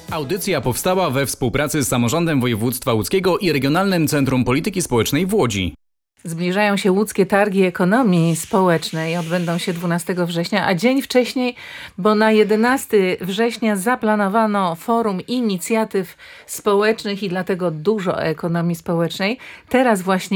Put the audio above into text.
Audycja powstała we współpracy z Samorządem Województwa Łódzkiego i Regionalnym Centrum Polityki Społecznej w Łodzi. Zbliżają się łódzkie targi ekonomii społecznej. Odbędą się 12 września, a dzień wcześniej, bo na 11 września zaplanowano forum inicjatyw społecznych i dlatego dużo o ekonomii społecznej. Teraz właśnie